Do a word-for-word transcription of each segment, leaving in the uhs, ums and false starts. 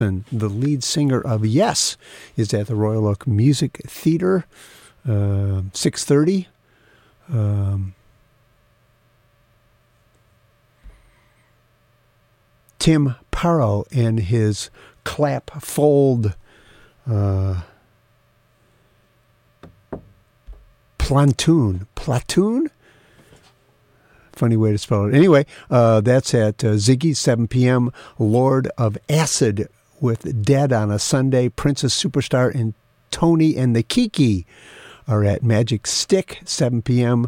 And the lead singer of Yes is at the Royal Oak Music Theater, uh, six thirty. Um, Tim Parrow and his clap fold uh, platoon. Platoon? Funny way to spell it. Anyway, uh, that's at uh, Ziggy's, seven p.m. Lord of Acid with Dead on a Sunday. Princess Superstar and Tony and the Kiki are at Magic Stick, seven p.m.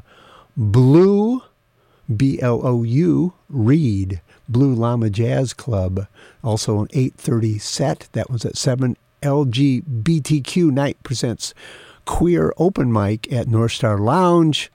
Blue, B L O U, Reed, Blue Llama Jazz Club, also an eight thirty set. That was at seven. L G B T Q Night presents Queer Open Mic at North Star Lounge.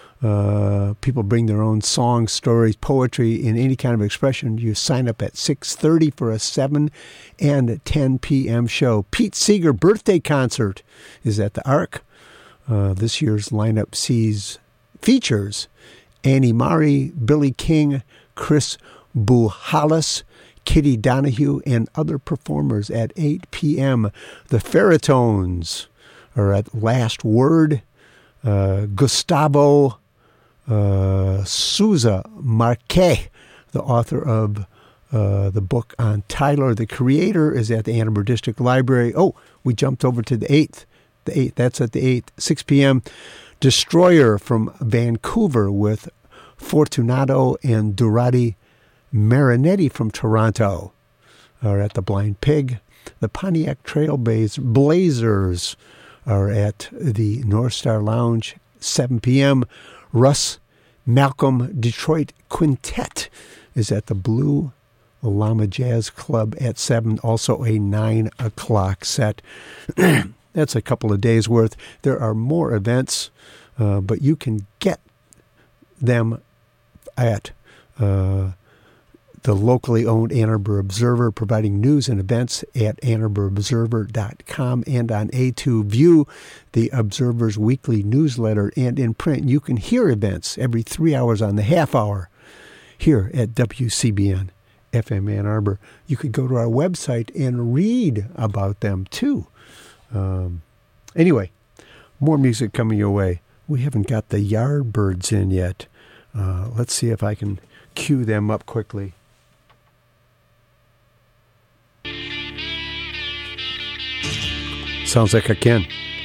Uh, people bring their own songs, stories, poetry, in any kind of expression. You sign up at six thirty for a seven and ten p.m. show. Pete Seeger birthday concert is at the Arc. Uh, this year's lineup sees features Annie Mari, Billy King, Chris Buhalas, Kitty Donahue, and other performers at eight p.m. The Ferritones are at Last Word. Uh, Gustavo uh, Souza Marquez, the author of uh, the book on Tyler, the Creator, is at the Ann Arbor District Library. Oh, we jumped over to the eighth. The eighth, that's at the eighth, six p.m. Destroyer from Vancouver with Fortunato and Durati Marinetti from Toronto are at the Blind Pig. The Pontiac Trailblaze Blazers are at the North Star Lounge, seven p.m. Russ Malcolm Detroit Quintet is at the Blue Llama Jazz Club at seven, also a nine o'clock set. That's a couple of days' worth. There are more events, uh, but you can get them at uh, the locally owned Ann Arbor Observer, providing news and events at ann arbor observer dot com and on A two View, the Observer's weekly newsletter, and in print. You can hear events every three hours on the half hour here at W C B N F M Ann Arbor. You could go to our website and read about them too. Um, anyway, more music coming your way. We haven't got the Yardbirds in yet. Uh, let's see if I can cue them up quickly. Sounds like I can.